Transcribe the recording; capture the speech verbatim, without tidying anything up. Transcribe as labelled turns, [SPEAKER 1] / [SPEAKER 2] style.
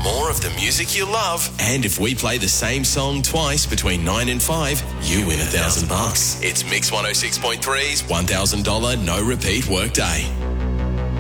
[SPEAKER 1] more of the music you love. And if we play the same song twice between nine and five, you win a thousand bucks. It's Mix one oh six point three's one thousand dollars no repeat workday.